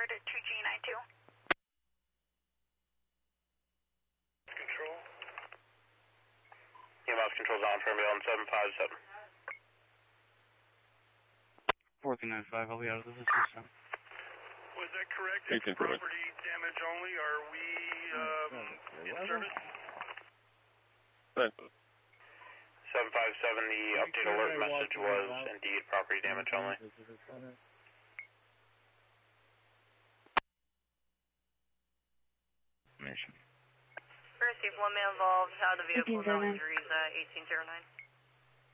alert at 2G92. Control. EMS control's on for ambulance 757. 1495, I'll be out of the system. Was that correct? It's property damage only. Are we in service? 757, the update alert message was indeed property damage only. Mission. Received 1 man involved, how the vehicle, no injuries, 1809.